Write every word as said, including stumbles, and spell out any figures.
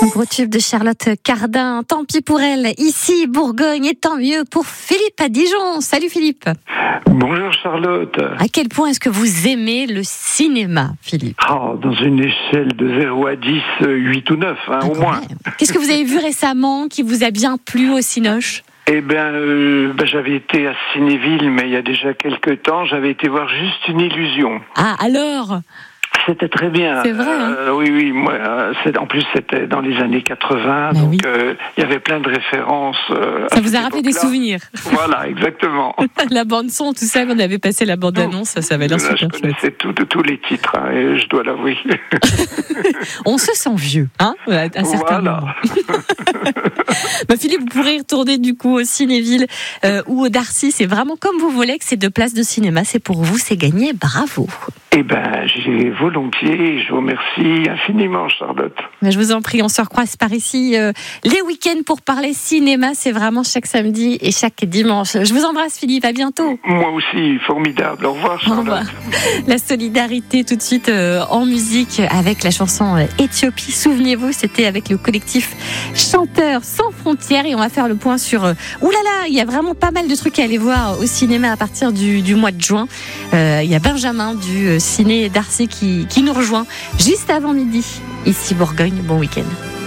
gros tube de Charlotte Cardin. Tant pis pour elle, ici Bourgogne, et tant mieux pour Philippe à Dijon. Salut Philippe. Bonjour Charlotte. À quel point est-ce que vous aimez le cinéma, Philippe? Oh, dans une échelle de zéro à dix, huit ou neuf, hein, au moins. Qu'est-ce que vous avez vu récemment qui vous a bien plu au Cinoche? Eh bien, euh, ben, j'avais été à Cinéville, mais il y a déjà quelques temps, j'avais été voir Juste une illusion. Ah, alors? C'était très bien. C'est vrai, hein? euh, Oui, oui. Moi, euh, c'est, en plus, c'était dans les années quatre-vingts, Ben donc oui. euh, il y avait plein de références. Euh, Ça vous a rappelé des souvenirs? Voilà, exactement. La bande-son, tout ça, on avait passé la bande-annonce, ça, ça avait l'air Là, super je chouette. connaissais tout, de tous les titres, hein, et je dois l'avouer. On se sent vieux, hein, à un certain Voilà. moment. Bah, Philippe, vous pourrez y retourner du coup au Cinéville euh, ou au Darcy. C'est vraiment comme vous voulez que ces deux places de cinéma, c'est pour vous, c'est gagné. Bravo. Eh ben, j'ai volontiers. Je vous remercie infiniment, Charlotte. Mais je vous en prie, on se recroise par ici euh, les week-ends pour parler cinéma. C'est vraiment chaque samedi et chaque dimanche. Je vous embrasse, Philippe. À bientôt. Moi aussi, formidable. Au revoir, Au Charlotte. revoir. La solidarité tout de suite euh, en musique avec la chanson euh, Éthiopie. Souvenez-vous, c'était avec le collectif Chanteurs sans frontières et on va faire le point sur. Euh, ouh là là, il y a vraiment pas mal de trucs à aller voir au cinéma à partir du, du mois de juin. Euh, il y a Benjamin du euh, Ciné Darcy qui, qui nous rejoint juste avant midi. Ici Bourgogne, bon week-end.